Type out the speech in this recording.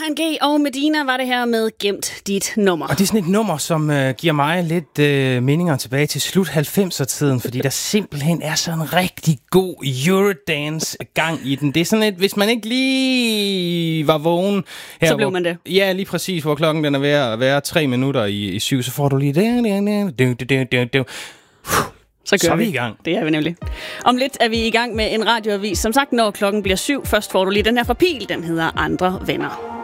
Johan G. og Medina var det her med Gemt dit nummer. Og det er sådan et nummer, som giver mig lidt meninger tilbage til slut 90'er-tiden, fordi der simpelthen er sådan en rigtig god Eurodance-gang i den. Det er sådan et, hvis man ikke lige var vågen her, så blev man det. Ja, lige præcis, hvor klokken den er ved at være 3 minutter i 7, så får du lige det. Så er vi i gang. Det er vi nemlig. Om lidt er vi i gang med en radioavis. Som sagt, når klokken bliver 7, først får du lige den her fra Pil. Den hedder Andre Venner.